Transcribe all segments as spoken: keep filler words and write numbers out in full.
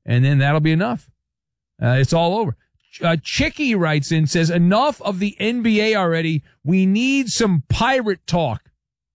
and then that'll be enough. Uh, it's all over. Uh, Chicky writes in, says, enough of the N B A already. We need some pirate talk.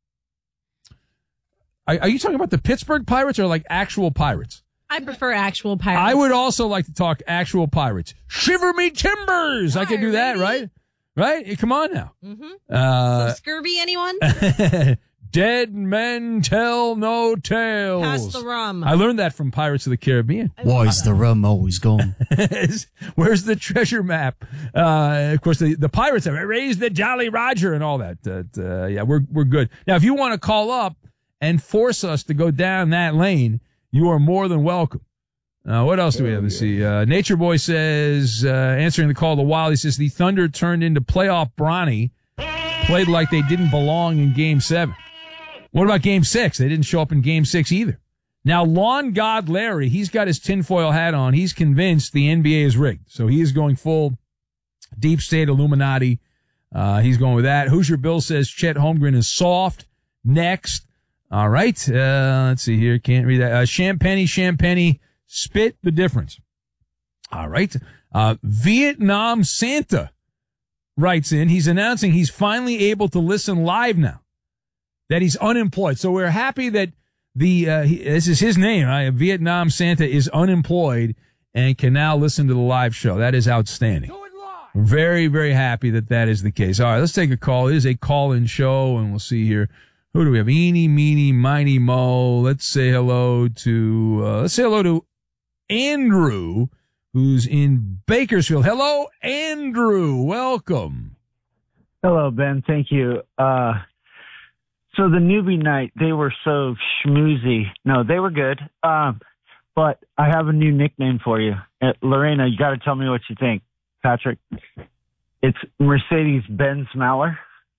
Are, are you talking about the Pittsburgh Pirates or like actual pirates? I prefer actual pirates. I would also like to talk actual pirates. Shiver me timbers. I could do that, right? Right? Come on now. Mm-hmm. Uh, some scurvy, anyone? Dead men tell no tales. Pass the rum. I learned that from Pirates of the Caribbean. Why is the rum always gone? Where's the treasure map? Uh, of course, the, the Pirates have raised the Jolly Roger and all that. Uh, uh, yeah, we're we're good. Now, if you want to call up and force us to go down that lane, you are more than welcome. Uh, what else do we have? Let's see. Uh, Nature Boy says, uh, answering the call to Wild, he says, the Thunder turned into playoff Bronny, played like they didn't belong in game seven. What about game six? They didn't show up in game six either. Now, Lawn God Larry, he's got his tinfoil hat on. He's convinced the N B A is rigged. So he is going full deep state Illuminati. Uh, he's going with that. Hoosier Bill says Chet Holmgren is soft. Next. All right. Uh, let's see here. Can't read that. Uh, Champagne, Champagne, spit the difference. All right. Uh, Vietnam Santa writes in. He's announcing he's finally able to listen live now. That he's unemployed. So we're happy that the, uh, he, this is his name, right? Vietnam Santa is unemployed and can now listen to the live show. That is outstanding. We're very, very happy that that is the case. All right, let's take a call. It is a call-in show, and we'll see here. Who do we have? Eeny, meeny, miny, mo. Let's say hello to, uh, let's say hello to Andrew, who's in Bakersfield. Hello, Andrew. Welcome. Hello, Ben. Thank you. Uh, So the newbie night, they were so schmoozy. No, they were good. Um, but I have a new nickname for you. Uh, Lorena, you got to tell me what you think. Patrick, it's Mercedes-Benz Maller.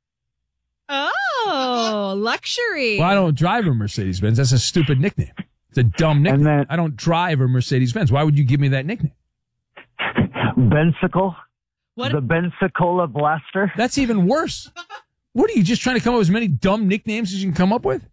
Oh, luxury. Well, I don't drive a Mercedes-Benz. That's a stupid nickname. It's a dumb nickname. Then, I don't drive a Mercedes-Benz. Why would you give me that nickname? Bensicle. What? The Bensicola Blaster. That's even worse. What are you, just trying to come up with as many dumb nicknames as you can come up with?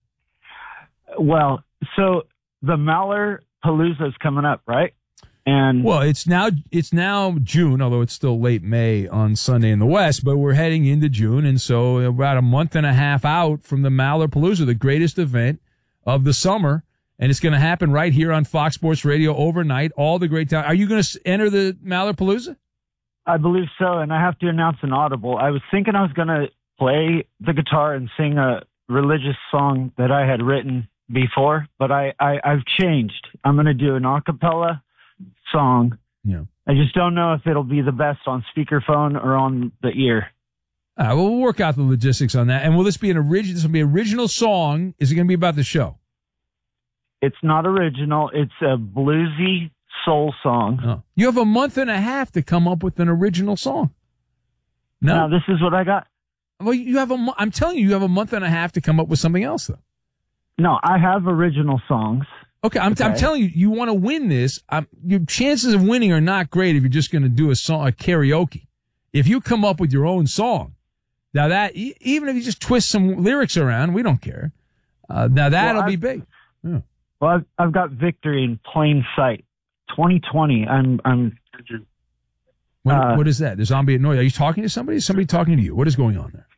Well, so the Maller Palooza is coming up, right? And well, it's now it's now June, although it's still late May on Sunday in the West, but we're heading into June, and so about a month and a half out from the Maller Palooza, the greatest event of the summer, and it's going to happen right here on Fox Sports Radio overnight. All the great time. Are you going to enter the Maller Palooza? I believe so, and I have to announce an audible. I was thinking I was going to play the guitar and sing a religious song that I had written before, but I, I, I've changed. I'm going to do an a cappella song. Yeah. I just don't know if it'll be the best on speakerphone or on the ear. All right, well, we'll work out the logistics on that. And will this be an original? This will be an original song. Is it going to be about the show? It's not original. It's a bluesy soul song. Oh. You have a month and a half to come up with an original song. No, now, this is what I got. Well, you have a. Mo- I'm telling you, you have a month and a half to come up with something else, though. No, I have original songs. Okay, I'm, okay. I'm telling you, you want to win this. Um, your chances of winning are not great if you're just going to do a song, a karaoke. If you come up with your own song, now that e- even if you just twist some lyrics around, we don't care. Uh, now that'll well, be big. Yeah. Well, I've, I've got victory in plain sight. twenty twenty. I'm. I'm. What, uh, what is that? There's ambient noise. Are you talking to somebody? Is somebody talking to you? What is going on there?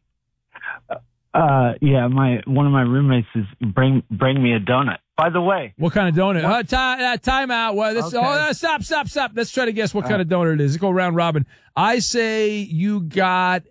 Uh, yeah, my one of my roommates is bring bring me a donut. By the way, what kind of donut? Uh, time, uh, time out. Well, this, okay. oh, uh, stop, stop, stop. Let's try to guess what All kind right. of donut it is. Let's go round robin. I say you got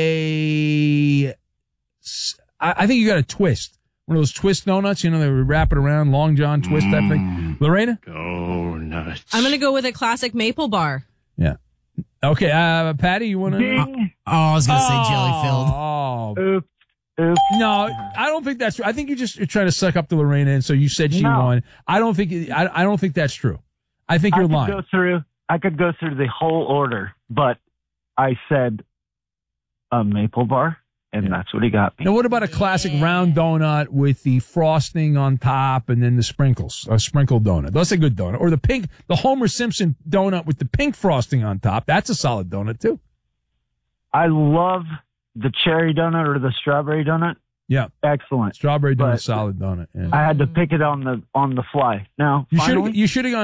a. I, I think you got a twist. One of those twist donuts. You know, they wrap it around, Long John twist, mm. that thing. Lorena? Go nuts. I'm going to go with a classic maple bar. Yeah. Okay, uh, Patty, you want to? Oh, I was going to oh, say jelly filled. Oh. Oops. Oops. No, I don't think that's true. I think you just you're trying to suck up to Lorena, and so you said she no. won. I don't think I, I don't think that's true. I think you're I could lying. Go through, I could go through the whole order, but I said a maple bar, and yeah. that's what he got me. Now, what about a classic yeah. round donut with the frosting on top and then the sprinkles? A sprinkle donut. That's a good donut. Or the pink, the Homer Simpson donut with the pink frosting on top. That's a solid donut, too. I love the cherry donut or the strawberry donut. Yeah. Excellent. Strawberry donut, solid donut. Yeah. I had to pick it on the on the fly. Now, you should you should have gone